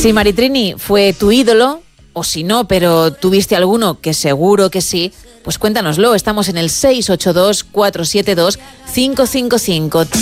Si Maritrini fue tu ídolo, o si no, pero tuviste alguno, que seguro que sí, pues cuéntanoslo. Estamos en el 682-472-555.